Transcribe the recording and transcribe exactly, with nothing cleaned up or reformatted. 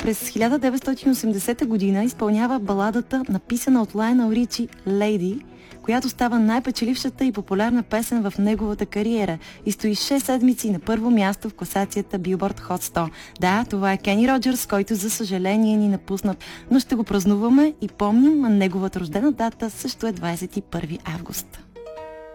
през хиляда деветстотин и осемдесета година изпълнява баладата, написана от Лайонел Ричи, "Lady", която става най-печелившата и популярна песен в неговата кариера и стои шест седмици на първо място в класацията Billboard Hot сто. Да, това е Кени Роджърс, който за съжаление ни напусна, но ще го празнуваме и помним, а неговата рождена дата също е двадесет и първи август.